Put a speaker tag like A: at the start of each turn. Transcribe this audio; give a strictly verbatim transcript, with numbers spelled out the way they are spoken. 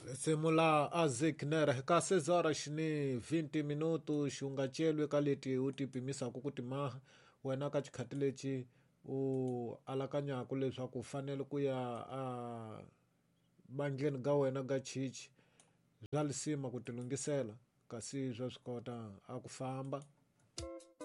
A: Simula aziknera hika seis horas ni vinte minutos xunga chelwe kaleti utipimisa kukutimaha wena ka chikhati lexi u alakanyaka leswaku u fanele ku ya a bandleni ga wena ga chichi bya lisima ku tilungisela kasi bya swi kota a ku famba.